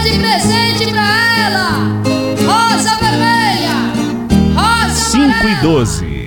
de presente pra ela. Rosa vermelha, rosa 5 e 12.